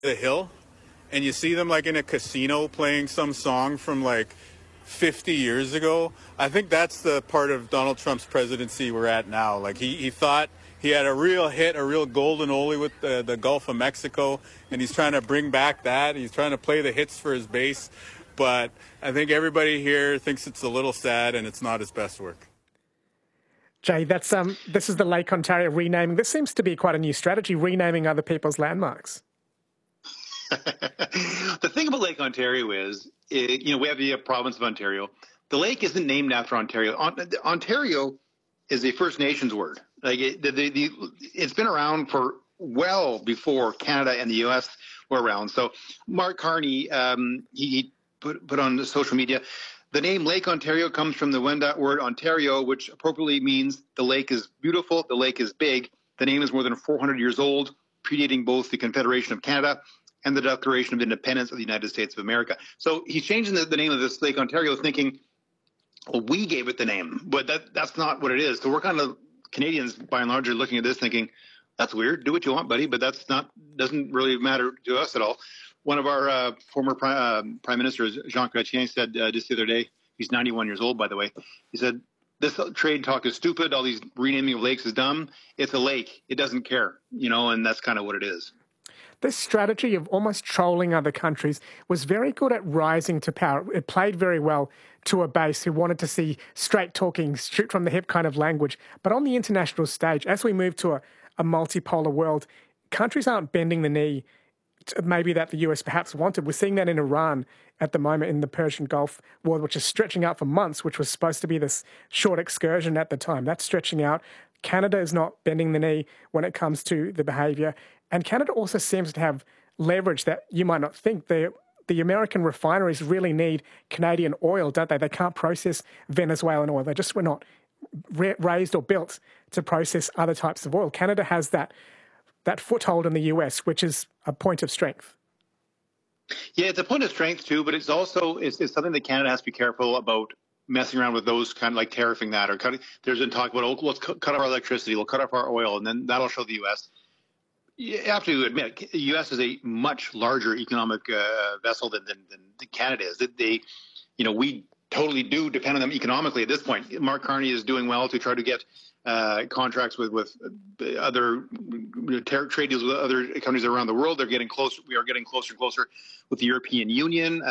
the hill and you see them like in a casino playing some song from like 50 years ago, I think that's the part of Donald Trump's presidency we're at now. Like he thought he had a real hit, a real golden oldie with the Gulf of Mexico, and he's trying to bring back that. He's trying to play the hits for his base. But I think everybody here thinks it's a little sad and it's not his best work. Jay, that's this is the Lake Ontario renaming. This seems to be quite a new strategy, renaming other people's landmarks. The thing about Lake Ontario is, we have the province of Ontario. The lake isn't named after Ontario. Ontario is a First Nations word. Like it's been around for well before Canada and the U.S. were around. So Mark Carney, he put on the social media, the name Lake Ontario comes from the Wendat word Ontario, which appropriately means the lake is beautiful, the lake is big. The name is more than 400 years old, predating both the Confederation of Canada and the Declaration of Independence of the United States of America. So he's changing the name of this Lake Ontario, thinking, well, we gave it the name, but that's not what it is. So we're kind of, Canadians by and large are looking at this thinking, that's weird, do what you want, buddy, but doesn't really matter to us at all. One of our former prime ministers, Jean Chrétien, said just the other day, he's 91 years old, by the way, he said, this trade talk is stupid, all these renaming of lakes is dumb, it's a lake, it doesn't care, and that's kind of what it is. This strategy of almost trolling other countries was very good at rising to power. It played very well to a base who wanted to see straight talking, shoot from the hip kind of language. But on the international stage, as we move to a multipolar world, countries aren't bending the knee maybe that the US perhaps wanted. We're seeing that in Iran at the moment in the Persian Gulf War, which is stretching out for months, which was supposed to be this short excursion at the time. That's stretching out. Canada is not bending the knee when it comes to the behaviour. And Canada also seems to have leverage that you might not think. The American refineries really need Canadian oil, don't they? They can't process Venezuelan oil. They just were not raised or built to process other types of oil. Canada has that foothold in the US, which is a point of strength. Yeah, it's a point of strength too, but it's also it's something that Canada has to be careful about messing around with those kind of like tariffing that or cutting. There's been talk about, let's cut off our electricity, we'll cut off our oil, and then that'll show the U.S. You have to admit, the U.S. is a much larger economic vessel than Canada is. We totally do depend on them economically at this point. Mark Carney is doing well to try to get contracts with other trade deals with other countries around the world. They're getting closer. We are getting closer and closer with the European Union.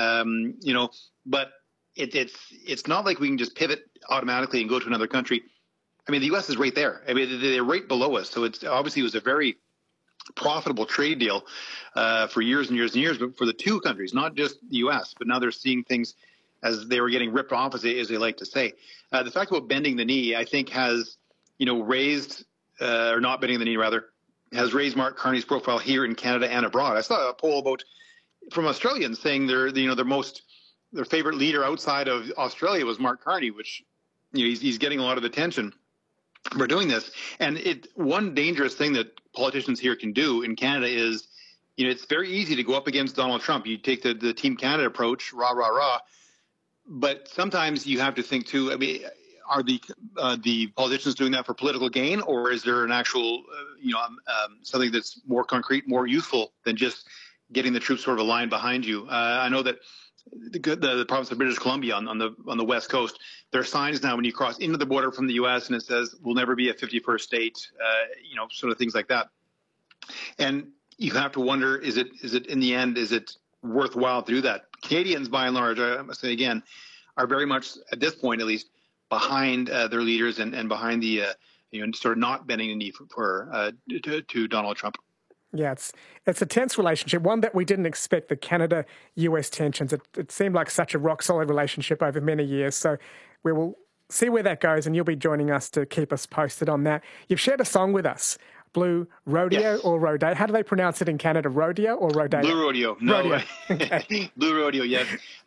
But it's not like we can just pivot automatically and go to another country. I mean, the U.S. is right there. I mean, they're right below us. So it was a very profitable trade deal for years and years and years, but for the two countries, not just the U.S. But now they're seeing things as they were getting ripped off, as they like to say. The fact about bending the knee, I think, has raised or not bending the knee rather, has raised Mark Carney's profile here in Canada and abroad. I saw a poll from Australians saying their favorite leader outside of Australia was Mark Carney, which he's getting a lot of attention for doing this. And one dangerous thing that politicians here can do in Canada is, it's very easy to go up against Donald Trump. You take the Team Canada approach, rah, rah, rah. But sometimes you have to think too, I mean, are the politicians doing that for political gain, or is there an actual, something that's more concrete, more useful than just getting the troops sort of aligned behind you? I know that the province of British Columbia on the west coast, there are signs now when you cross into the border from the U.S. and it says we'll never be a 51st state, sort of things like that. And you have to wonder, is it in the end, is it worthwhile to do that? Canadians, by and large, I must say again, are very much at this point, at least, behind their leaders and behind the sort of not bending the knee to Donald Trump. Yeah, it's a tense relationship, one that we didn't expect, the Canada-US tensions. It seemed like such a rock-solid relationship over many years. So we will see where that goes, and you'll be joining us to keep us posted on that. You've shared a song with us, Blue Rodeo, yes. Or Rodeo. How do they pronounce it in Canada, Rodeo or Rodeo? Blue Rodeo. No. Rodeo. Okay. Blue Rodeo, yes.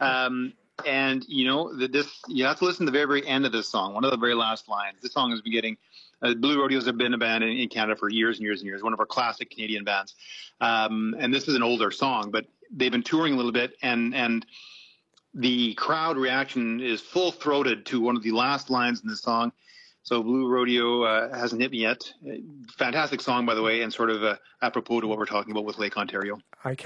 And, this you have to listen to the very, very end of this song, one of the very last lines. This song has been getting Blue Rodeos have been a band in Canada for years and years and years, one of our classic Canadian bands. And this is an older song, but they've been touring a little bit, and the crowd reaction is full-throated to one of the last lines in the song. So Blue Rodeo hasn't hit me yet. Fantastic song, by the way, and sort of apropos to what we're talking about with Lake Ontario. Okay.